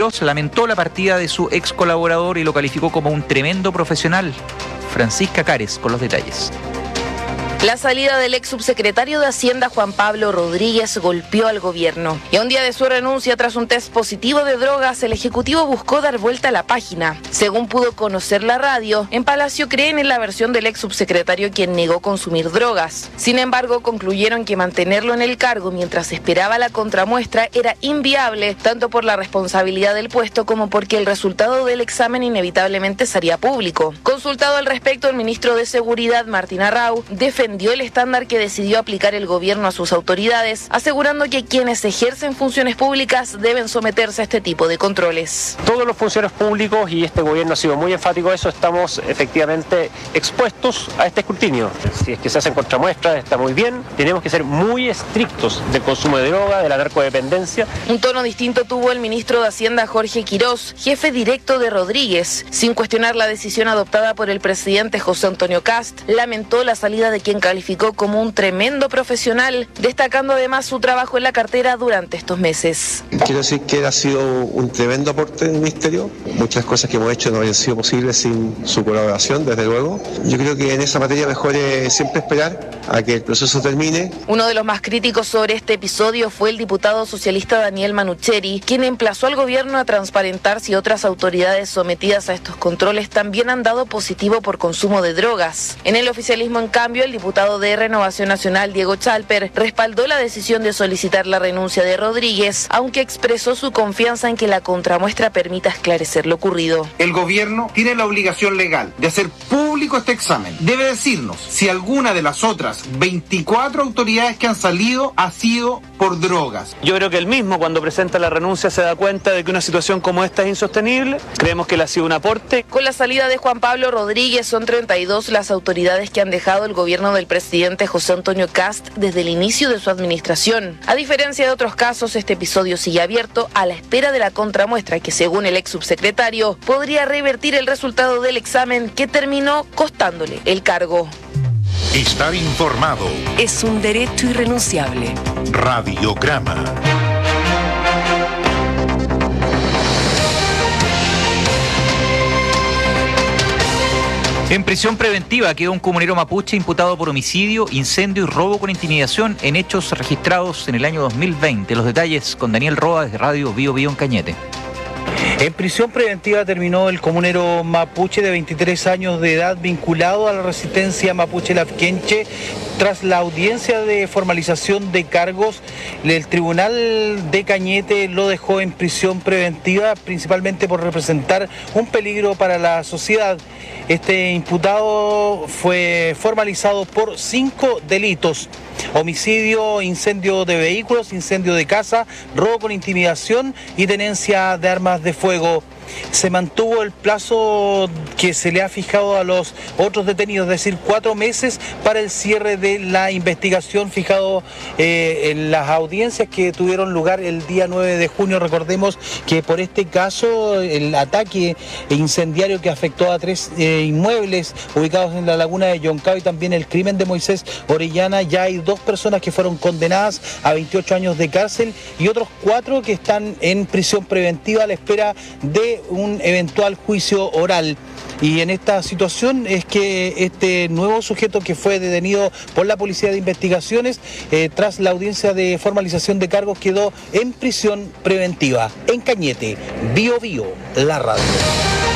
Quirós lamentó la partida de su ex colaborador y lo calificó como un tremendo profesional. Francisca Cares con los detalles. La salida del ex subsecretario de Hacienda Juan Pablo Rodríguez golpeó al gobierno. Y a un día de su renuncia tras un test positivo de drogas, el Ejecutivo buscó dar vuelta a la página. Según pudo conocer la radio, en Palacio creen en la versión del ex subsecretario quien negó consumir drogas. Sin embargo, concluyeron que mantenerlo en el cargo mientras esperaba la contramuestra era inviable, tanto por la responsabilidad del puesto como porque el resultado del examen inevitablemente sería público. Consultado al respecto, el ministro de Seguridad, Martín Arrau, defendió el estándar que decidió aplicar el gobierno a sus autoridades, asegurando que quienes ejercen funciones públicas deben someterse a este tipo de controles. Todos los funcionarios públicos, y este gobierno ha sido muy enfático en eso, estamos efectivamente expuestos a este escrutinio. Si es que se hacen contramuestras, está muy bien. Tenemos que ser muy estrictos del consumo de droga, de la narcodependencia. Un tono distinto tuvo el ministro de Hacienda, Jorge Quirós, jefe directo de Rodríguez. Sin cuestionar la decisión adoptada por el presidente José Antonio Kast, lamentó la salida de quien calificó como un tremendo profesional, destacando además su trabajo en la cartera durante estos meses. Quiero decir que ha sido un tremendo aporte del Ministerio. Muchas cosas que hemos hecho no habrían sido posibles sin su colaboración, desde luego. Yo creo que en esa materia mejor es siempre esperar a que el proceso termine. Uno de los más críticos sobre este episodio fue el diputado socialista Daniel Manucheri, quien emplazó al gobierno a transparentar si otras autoridades sometidas a estos controles también han dado positivo por consumo de drogas. En el oficialismo, en cambio, el diputado de Renovación Nacional, Diego Chalper, respaldó la decisión de solicitar la renuncia de Rodríguez, aunque expresó su confianza en que la contramuestra permita esclarecer lo ocurrido. El gobierno tiene la obligación legal de hacer público este examen. Debe decirnos si alguna de las otras 24 autoridades que han salido ha sido por drogas. Yo creo que él mismo, cuando presenta la renuncia, se da cuenta de que una situación como esta es insostenible. Creemos que él ha sido un aporte. Con la salida de Juan Pablo Rodríguez, son 32 las autoridades que han dejado el gobierno del presidente José Antonio Kast desde el inicio de su administración. A diferencia de otros casos, este episodio sigue abierto a la espera de la contramuestra que, según el ex subsecretario, podría revertir el resultado del examen que terminó costándole el cargo. Estar informado es un derecho irrenunciable. Radiograma. En prisión preventiva quedó un comunero mapuche imputado por homicidio, incendio y robo con intimidación en hechos registrados en el año 2020. Los detalles con Daniel Roa desde Radio Bio Bio en Cañete. En prisión preventiva terminó el comunero mapuche de 23 años de edad vinculado a la resistencia mapuche Lafkenche. Tras la audiencia de formalización de cargos, el tribunal de Cañete lo dejó en prisión preventiva, principalmente por representar un peligro para la sociedad. Este imputado fue formalizado por 5 delitos: homicidio, incendio de vehículos, incendio de casa, robo con intimidación y tenencia de armas de fuego. Se mantuvo el plazo que se le ha fijado a los otros detenidos, es decir, 4 meses para el cierre de la investigación fijado en las audiencias que tuvieron lugar el día 9 de junio. Recordemos que por este caso, el ataque incendiario que afectó a 3 inmuebles ubicados en la laguna de Yoncao y también el crimen de Moisés Orellana, ya hay 2 personas que fueron condenadas a 28 años de cárcel y otros 4 que están en prisión preventiva a la espera de un eventual juicio oral. Y en esta situación es que este nuevo sujeto que fue detenido por la Policía de Investigaciones tras la audiencia de formalización de cargos quedó en prisión preventiva. En Cañete, Bio Bio, la radio.